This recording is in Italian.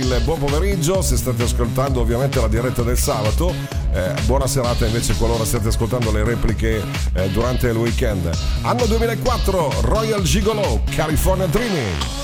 il buon pomeriggio se state ascoltando ovviamente la diretta del sabato. Buona serata invece qualora stiate ascoltando le repliche durante il weekend. Anno 2004, Royal Gigolo, California Dreaming.